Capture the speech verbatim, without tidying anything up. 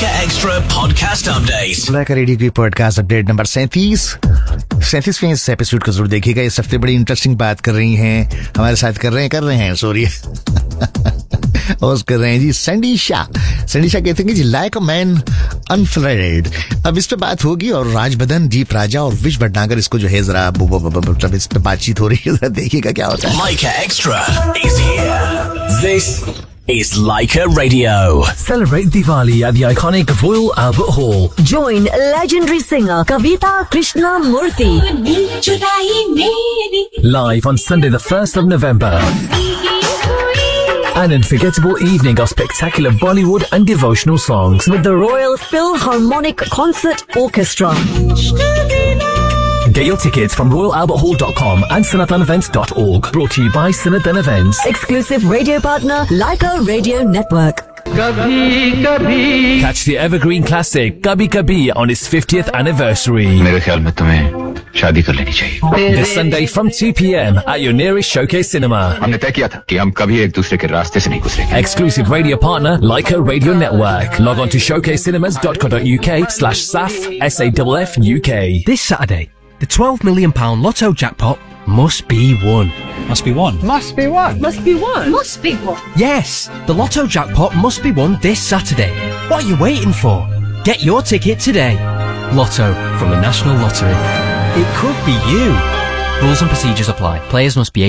Leica Extra podcast update. Leica radio की podcast update number सैंतीस सैंतीसवें इस एपिसोड को जरूर देखिएगा। इस हफ्ते बड़ी इंटरेस्टिंग बात कर रही हैं हमारे साथ कर रहे हैं कर रहे हैं सॉरी होस्ट कर रहे हैं जी सैंडी शाह। सैंडी शाह कहते हैं जी लाइक अ मैन अनफ्लडेड। अब इस पे बात होगी और राजबदन, दीप राजा और विश भटनागर इसको जो है जरा जब इस पे बातचीत हो रही है जरा देखिएगा क्या होता है। Leica Extra is here. This is Leica Radio. Celebrate Diwali at the iconic Royal Albert Hall. Join legendary singer Kavita Krishnamurthy. Live on Sunday the first of November. An unforgettable evening of spectacular Bollywood and devotional songs With the Royal Philharmonic Concert Orchestra. Get your tickets from royal albert hall dot com and sanatan events dot org. Brought to you by Sanatan Events. Exclusive radio partner Leica Radio Network. Catch the evergreen classic Kabhi Kabhi on its fiftieth anniversary. मेरे ख्याल में तुम्हें शादी कर लेनी चाहिए। This Sunday from two p.m. at your nearest Showcase Cinema. हमने तय किया था कि हम कभी एक दूसरे के रास्ते से नहीं गुजरेंगे। Exclusive radio partner Leica Radio Network. Log on to showcase cinemas dot co dot uk slash saf S A F F U K. This Saturday, the twelve million pound Lotto jackpot must be won. Must be one. Must be one. Must be one. Must be one. Yes, the Lotto jackpot must be won this Saturday. What are you waiting for? Get your ticket today. Lotto from the National Lottery. It could be you. Rules and procedures apply. Players must be